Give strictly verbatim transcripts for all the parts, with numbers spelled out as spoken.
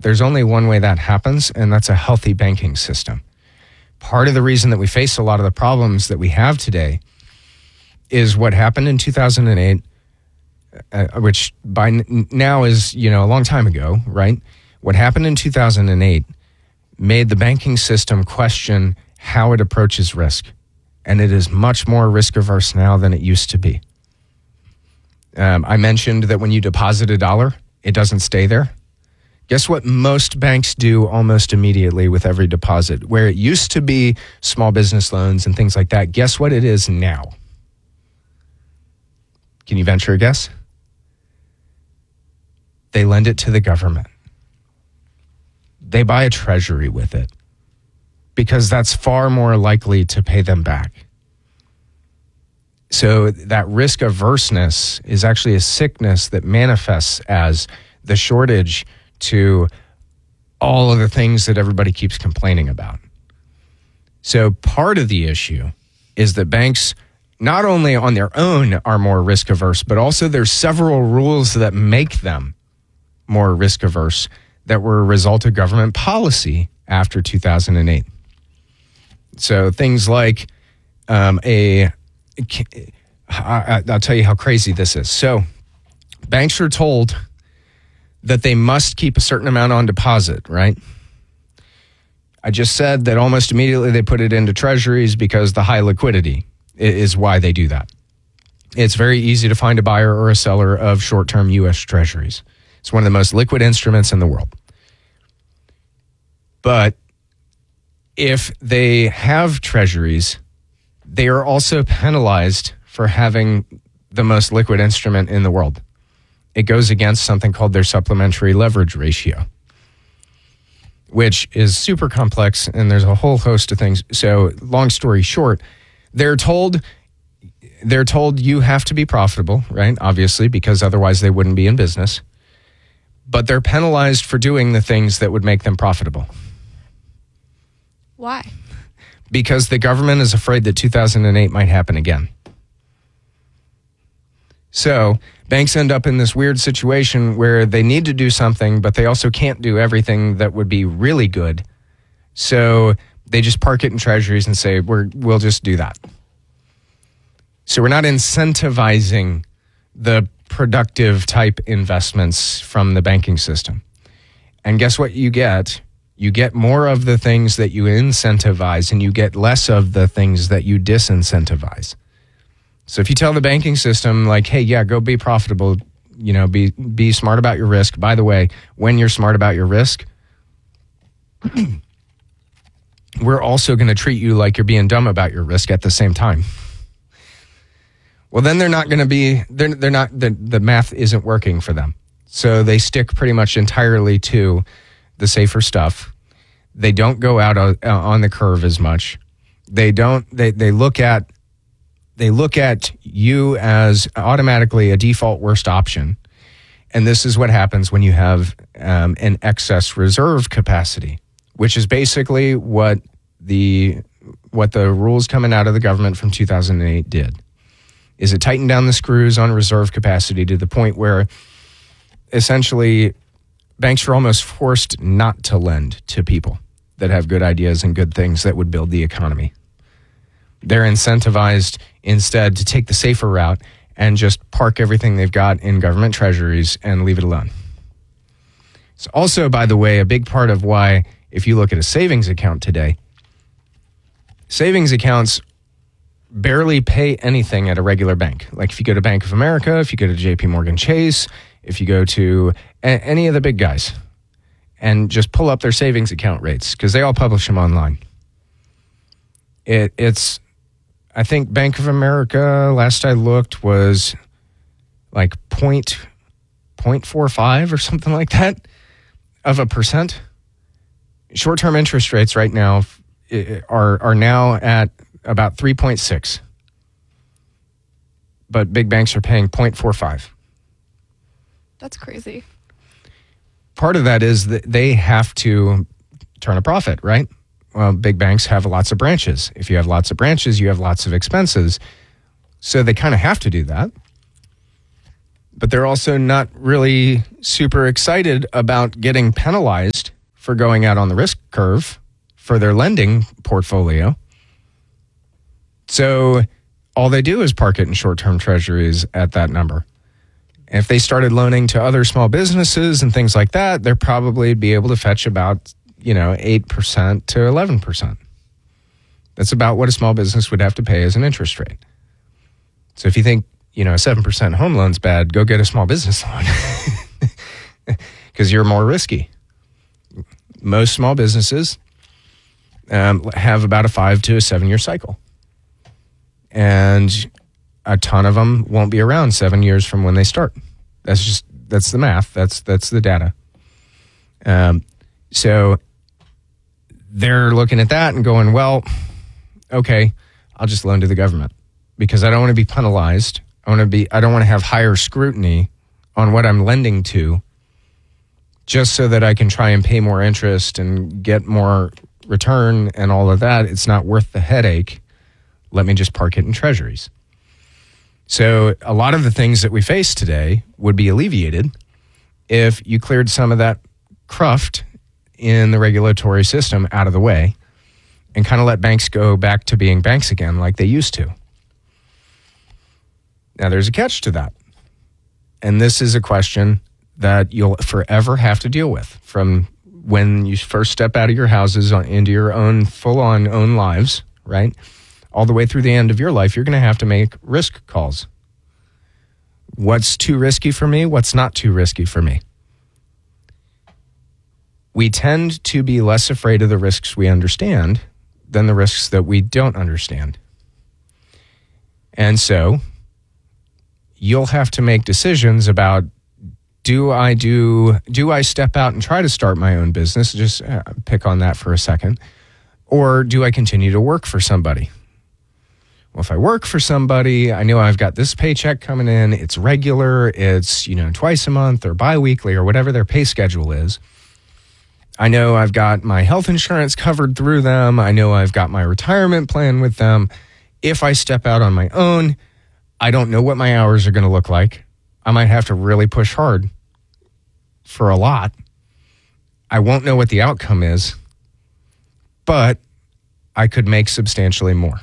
there's only one way that happens, and that's a healthy banking system. Part of the reason that we face a lot of the problems that we have today is what happened in two thousand eight, uh, which by n- now is, you know, a long time ago, right? What happened in two thousand eight made the banking system question how it approaches risk. And it is much more risk averse now than it used to be. Um, I mentioned that when you deposit a dollar, it doesn't stay there. Guess what most banks do almost immediately with every deposit? Where it used to be small business loans and things like that, guess what it is now? Can you venture a guess? They lend it to the government. They buy a treasury with it because that's far more likely to pay them back. So that risk averseness is actually a sickness that manifests as the shortage to all of the things that everybody keeps complaining about. So part of the issue is that banks not only on their own are more risk averse, but also there's several rules that make them more risk averse that were a result of government policy after two thousand eight. So things like um, a, I, I'll tell you how crazy this is. So banks are told that they must keep a certain amount on deposit, right? I just said that almost immediately they put it into treasuries because the high liquidity is why they do that. It's very easy to find a buyer or a seller of short-term U S treasuries. It's one of the most liquid instruments in the world. But if they have treasuries, they are also penalized for having the most liquid instrument in the world. It goes against something called their supplementary leverage ratio, which is super complex, and there's a whole host of things. So long story short, they're told they're told you have to be profitable, right? Obviously, because otherwise they wouldn't be in business. But they're penalized for doing the things that would make them profitable. Why? Because the government is afraid that two thousand eight might happen again. So banks end up in this weird situation where they need to do something, but they also can't do everything that would be really good. So they just park it in treasuries and say, We're, we'll just do that. So we're not incentivizing the productive type investments from the banking system. And guess what you get? You get more of the things that you incentivize and you get less of the things that you disincentivize. So if you tell the banking system, like, hey, yeah, go be profitable, you know, be be smart about your risk. By the way, when you're smart about your risk, we're also going to treat you like you're being dumb about your risk at the same time. Well, then they're not going to be, they're, they're not, the, the math isn't working for them. So they stick pretty much entirely to the safer stuff. They don't go out uh, on the curve as much. They don't, they, they look at, they look at you as automatically a default worst option. And this is what happens when you have um, an excess reserve capacity, which is basically what the, what the rules coming out of the government from two thousand eight did. Is it tightened down the screws on reserve capacity to the point where essentially banks are almost forced not to lend to people that have good ideas and good things that would build the economy. They're incentivized instead to take the safer route and just park everything they've got in government treasuries and leave it alone. It's also, by the way, a big part of why, if you look at a savings account today, savings accounts barely pay anything at a regular bank. Like if you go to Bank of America, if you go to J P Morgan Chase, if you go to a- any of the big guys and just pull up their savings account rates because they all publish them online. It, it's, I think Bank of America, last I looked, was like point, point four five or something like that of a percent. Short-term interest rates right now are are now at about three point six. But big banks are paying zero point four five. That's crazy. Part of that is that they have to turn a profit, right? Well, big banks have lots of branches. If you have lots of branches, you have lots of expenses. So they kind of have to do that. but they're also not really super excited about getting penalized for going out on the risk curve for their lending portfolio. So all they do is park it in short-term treasuries at that number. And if they started loaning to other small businesses and things like that, they're probably be able to fetch about, you know, eight percent to eleven percent. That's about what a small business would have to pay as an interest rate. So if you think, you know, a seven percent home loan's bad, go get a small business loan because you're more risky. Most small businesses um, have about a five to a seven year cycle. And a ton of them won't be around seven years from when they start. That's just, that's the math. That's, that's the data. Um, so they're looking at that and going, well, okay, I'll just loan to the government because I don't want to be penalized. I want to be, I don't want to have higher scrutiny on what I'm lending to just so that I can try and pay more interest and get more return and all of that. It's not worth the headache. Let me just park it in treasuries. So a lot of the things that we face today would be alleviated if you cleared some of that cruft in the regulatory system out of the way and kind of let banks go back to being banks again like they used to. Now, there's a catch to that. And this is a question that you'll forever have to deal with from when you first step out of your houses on, into your own full-on own lives, right? All the way through the end of your life, you're going to have to make risk calls. What's too risky for me? What's not too risky for me? We tend to be less afraid of the risks we understand than the risks that we don't understand. And so you'll have to make decisions about, do I do, do I step out and try to start my own business? Just uh, pick on that for a second. Or do I continue to work for somebody? Well, if I work for somebody, I know I've got this paycheck coming in. It's regular. It's, you know, twice a month or biweekly or whatever their pay schedule is. I know I've got my health insurance covered through them. I know I've got my retirement plan with them. If I step out on my own, I don't know what my hours are going to look like. I might have to really push hard for a lot. I won't know what the outcome is, but I could make substantially more.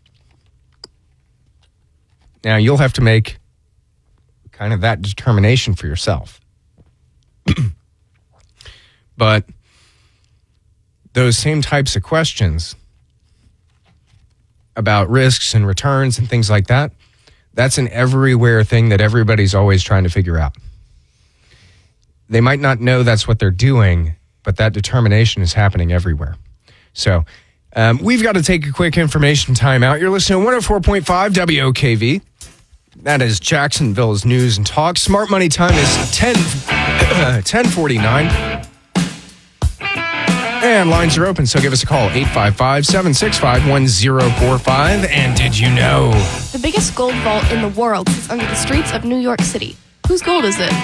Now, you'll have to make kind of that determination for yourself. But those same types of questions about risks and returns and things like that, that's an everywhere thing that everybody's always trying to figure out. They might not know that's what they're doing, but that determination is happening everywhere. So um, we've got to take a quick information time out. You're listening to one oh four point five W O K V. That is Jacksonville's News and Talk. Smart Money time is ten, uh, ten forty-nine. And lines are open, so give us a call, eight five five, seven six five, one oh four five. And did you know? The biggest gold vault in the world sits under the streets of New York City. Whose gold is it?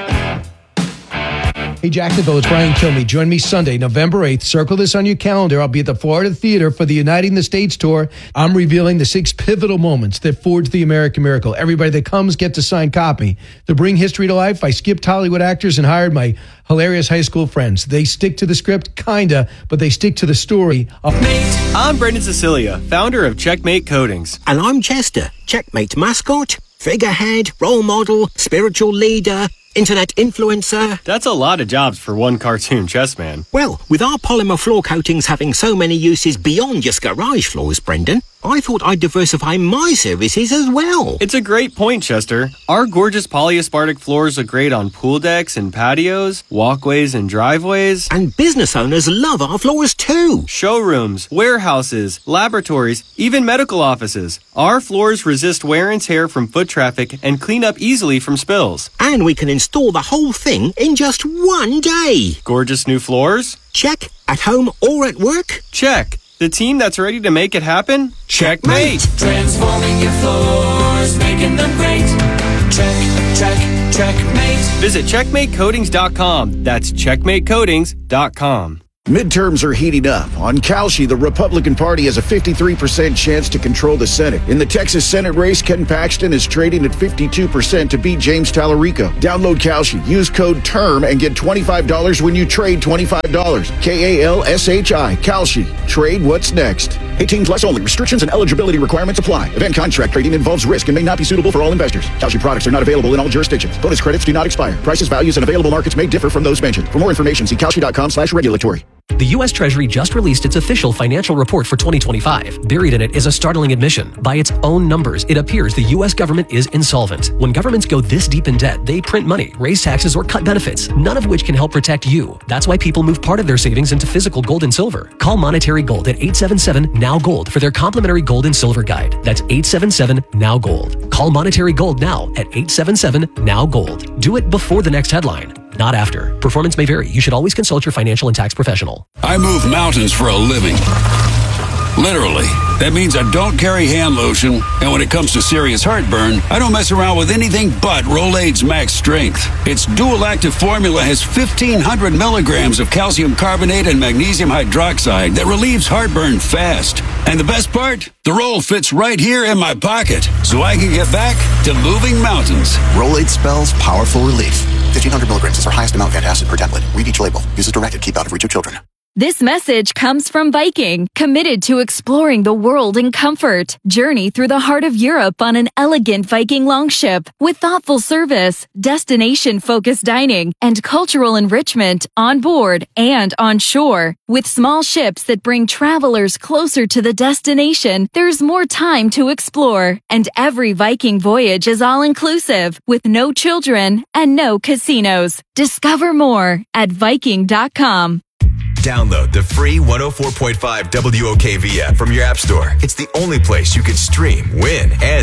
Hey, Jacksonville, it's Brian Kilmeade. Join me Sunday, November eighth. Circle this on your calendar. I'll be at the Florida Theater for the Uniting the States tour. I'm revealing the six pivotal moments that forged the American miracle. Everybody that comes gets a signed copy. To bring history to life, I skipped Hollywood actors and hired my hilarious high school friends. They stick to the script, kinda, but they stick to the story. I'm Brendan Cecilia, founder of Checkmate Coatings. And I'm Chester, Checkmate mascot, figurehead, role model, spiritual leader, internet influencer. That's a lot of jobs for one cartoon chess man. Well, with our polymer floor coatings having so many uses beyond just garage floors, Brendan, I thought I'd diversify my services as well. It's a great point, Chester. Our gorgeous polyaspartic floors look great on pool decks and patios, walkways and driveways. And business owners love our floors too. Showrooms, warehouses, laboratories, even medical offices. Our floors resist wear and tear from foot traffic and clean up easily from spills. And we can install the whole thing in just one day. Gorgeous new floors? Check. At home or at work? Check. The team that's ready to make it happen? Checkmate! Transforming your floors, making them great. Check, check, checkmate. Visit checkmate coatings dot com. That's checkmate coatings dot com. Midterms are heating up. On Kalshi, the Republican Party has a fifty-three percent chance to control the Senate. In the Texas Senate race, Ken Paxton is trading at fifty-two percent to beat James Tallarico. Download Kalshi, use code TERM, and get twenty-five dollars when you trade twenty-five dollars. K A L S H I, Kalshi. Trade what's next. eighteen plus only. Restrictions and eligibility requirements apply. Event contract trading involves risk and may not be suitable for all investors. Kalshi products are not available in all jurisdictions. Bonus credits do not expire. Prices, values, and available markets may differ from those mentioned. For more information, see kalshi.com slash regulatory. The U S Treasury just released its official financial report for twenty twenty-five. Buried in it is a startling admission. By its own numbers, it appears the U S government is insolvent. When governments go this deep in debt, they print money, raise taxes, or cut benefits, none of which can help protect you. That's why people move part of their savings into physical gold and silver. Call Monetary Gold at eight seven seven, N O W, GOLD for their complimentary gold and silver guide. That's eight seven seven, N O W, GOLD. Call Monetary Gold now at eight seven seven, N O W, GOLD. Do it before the next headline, not after. Performance may vary. You should always consult your financial and tax professional. I move mountains for a living. Literally. That means I don't carry hand lotion, and when it comes to serious heartburn, I don't mess around with anything but Rolaids Max Strength. Its dual-active formula has fifteen hundred milligrams of calcium carbonate and magnesium hydroxide that relieves heartburn fast. And the best part? The roll fits right here in my pocket, so I can get back to moving mountains. Rolaids spells powerful relief. fifteen hundred milligrams is our highest amount of antacid per tablet. Read each label. Use as directed. Keep out of reach of children. This message comes from Viking, committed to exploring the world in comfort. Journey through the heart of Europe on an elegant Viking longship with thoughtful service, destination-focused dining, and cultural enrichment on board and on shore. With small ships that bring travelers closer to the destination, there's more time to explore. And every Viking voyage is all-inclusive, with no children and no casinos. Discover more at Viking dot com. Download the free one oh four point five W O K V app from your app store. It's the only place you can stream, win, and